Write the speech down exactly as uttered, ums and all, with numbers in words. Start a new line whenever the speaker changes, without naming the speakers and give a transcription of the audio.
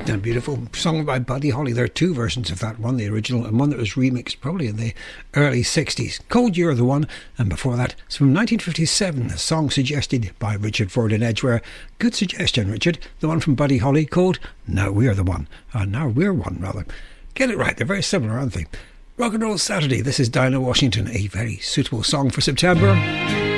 A beautiful song by Buddy Holly. There are two versions of that one, the original and one that was remixed probably in the early sixties. Cold You're the One, and before that it's from nineteen fifty-seven, a song suggested by Richard Ford in Edgware. Good suggestion, Richard. The one from Buddy Holly called Now We're the One. Uh, now We're One, rather. Get it right, they're very similar, aren't they? Rock and Roll Saturday, this is Dinah Washington, a very suitable song for September.